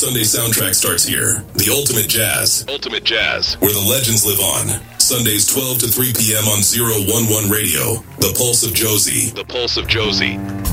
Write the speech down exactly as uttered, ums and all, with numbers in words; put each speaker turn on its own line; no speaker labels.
Sunday soundtrack starts here. The Ultimate Jazz. Ultimate Jazz. Where the legends live on. Sundays twelve to three p.m. on zero one one Radio. The Pulse of Josie. The Pulse of Josie.